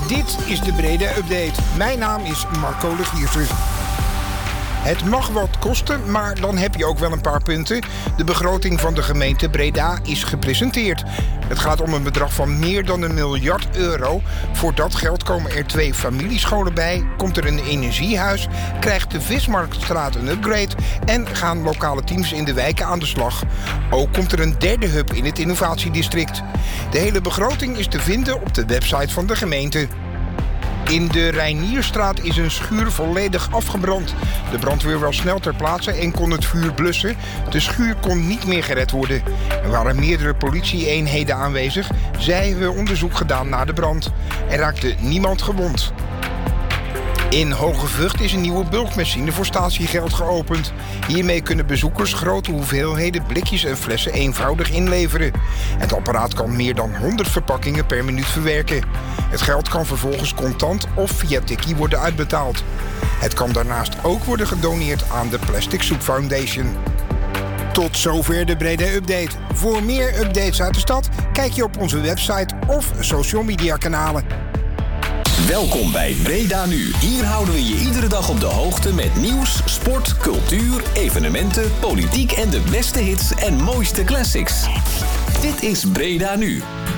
Dit is de Breda Update. Mijn naam is Marco Legiersen. Het mag wat kosten, maar dan heb je ook wel een paar punten. De begroting van de gemeente Breda is gepresenteerd. Het gaat om een bedrag van meer dan €1 miljard. Voor dat geld komen er 2 familiescholen bij, komt er een energiehuis, krijgt de Vismarktstraat een upgrade en gaan lokale teams in de wijken aan de slag. Ook komt er een 3e hub in het innovatiedistrict. De hele begroting is te vinden op de website van de gemeente. In de Reinierstraat is een schuur volledig afgebrand. De brandweer was snel ter plaatse en kon het vuur blussen. De schuur kon niet meer gered worden. Er waren meerdere politie-eenheden aanwezig. Zij hebben onderzoek gedaan naar de brand. Er raakte niemand gewond. In Hoge Vught is een nieuwe bulkmachine voor statiegeld geopend. Hiermee kunnen bezoekers grote hoeveelheden blikjes en flessen eenvoudig inleveren. Het apparaat kan meer dan 100 verpakkingen per minuut verwerken. Het geld kan vervolgens contant of via tikkie worden uitbetaald. Het kan daarnaast ook worden gedoneerd aan de Plastic Soup Foundation. Tot zover de Breda Update. Voor meer updates uit de stad kijk je op onze website of social media kanalen. Welkom bij Breda Nu. Hier houden we je iedere dag op de hoogte met nieuws, sport, cultuur, evenementen, politiek en de beste hits en mooiste classics. Dit is Breda Nu.